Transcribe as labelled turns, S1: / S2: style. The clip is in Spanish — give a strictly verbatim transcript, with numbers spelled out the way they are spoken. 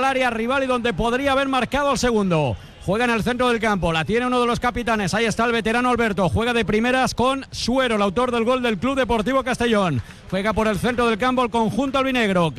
S1: área rival y donde podría haber marcado el segundo. Juega en el centro del campo, la tiene uno de los capitanes, ahí está el veterano Alberto, juega de primeras con Suero, el autor del gol del Club Deportivo Castellón. Juega por el centro del campo el conjunto albinegro.